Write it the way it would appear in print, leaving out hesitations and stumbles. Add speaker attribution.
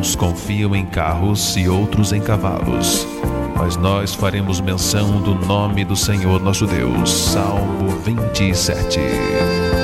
Speaker 1: Alguns confiam em carros e outros em cavalos, mas nós faremos menção do nome do Senhor nosso Deus. Salmo 27.